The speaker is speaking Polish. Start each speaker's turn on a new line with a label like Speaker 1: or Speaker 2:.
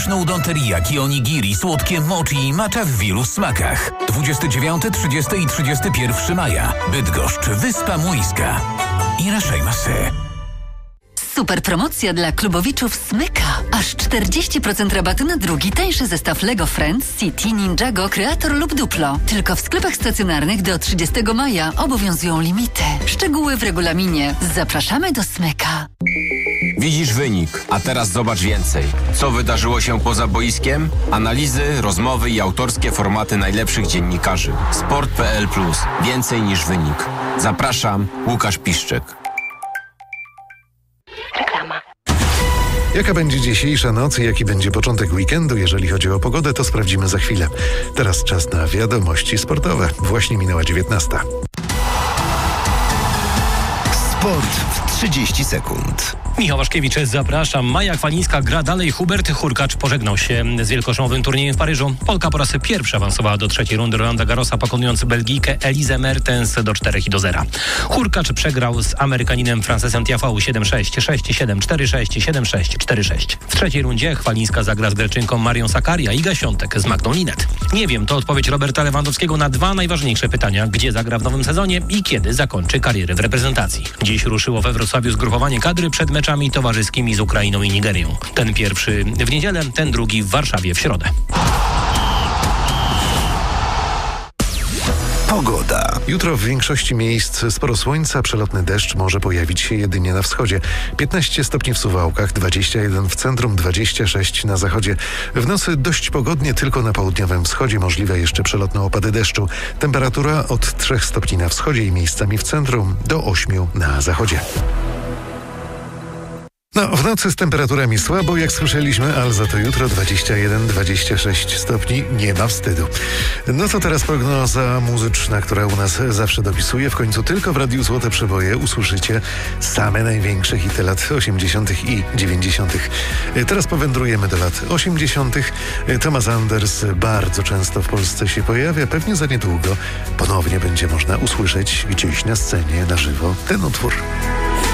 Speaker 1: Udon teriyaki, onigiri, słodkie mochi i matcha w wielu smakach. 29, 30 i 31 maja. Bydgoszcz, Wyspa Młyńska. Irashaimase.
Speaker 2: Super promocja dla klubowiczów Smyka. Aż 40% rabatu na drugi tańszy zestaw Lego Friends, City, Ninjago, Creator lub Duplo. Tylko w sklepach stacjonarnych do 30 maja obowiązują limity. Szczegóły w regulaminie. Zapraszamy do Smyka.
Speaker 3: Widzisz wynik, a teraz zobacz więcej. Co wydarzyło się poza boiskiem? Analizy, rozmowy i autorskie formaty najlepszych dziennikarzy. Sport.pl+. Więcej niż wynik. Zapraszam, Łukasz Piszczek.
Speaker 4: Jaka będzie dzisiejsza noc i jaki będzie początek weekendu, jeżeli chodzi o pogodę, to sprawdzimy za chwilę. Teraz czas na wiadomości sportowe. Właśnie minęła 19.
Speaker 5: Sport w 30 sekund.
Speaker 6: Michał Waszkiewicz, zapraszam. Maja Chwalińska gra dalej. Hubert Hurkacz pożegnał się z wielkoszowym turniejem w Paryżu. Polka po raz pierwszy awansowała do trzeciej rundy Rolanda Garrosa, pokonując Belgijkę Elizę Mertens do 4-0. Hurkacz przegrał z Amerykaninem Francesem Tiafoe 7-6, 6-7, 4-6, 7-6, 4-6. W trzeciej rundzie Chwalińska zagra z Greczynką Marią Sakaria i Iga Świątek z Magdą Linet. Nie wiem, to odpowiedź Roberta Lewandowskiego na dwa najważniejsze pytania. Gdzie zagra w nowym sezonie i kiedy zakończy karierę w reprezentacji. Dziś ruszyło we Wrocławiu zgrupowanie kadry przed meczami towarzyskimi z Ukrainą i Nigerią. Ten pierwszy w niedzielę, ten drugi w Warszawie w środę.
Speaker 5: Pogoda.
Speaker 4: Jutro w większości miejsc sporo słońca, przelotny deszcz może pojawić się jedynie na wschodzie. 15 stopni w Suwałkach, 21 w centrum, 26 na zachodzie. W nocy dość pogodnie, tylko na południowym wschodzie możliwe jeszcze przelotne opady deszczu. Temperatura od 3 stopni na wschodzie i miejscami w centrum do 8 na zachodzie. No, w nocy z temperaturami słabo, jak słyszeliśmy, ale za to jutro 21-26 stopni, nie ma wstydu. No to teraz prognoza muzyczna, która u nas zawsze dopisuje. W końcu tylko w Radiu Złote Przeboje usłyszycie same największe hity lat 80. i 90. Teraz powędrujemy do lat 80. Thomas Anders bardzo często w Polsce się pojawia. Pewnie za niedługo ponownie będzie można usłyszeć gdzieś na scenie na żywo ten utwór.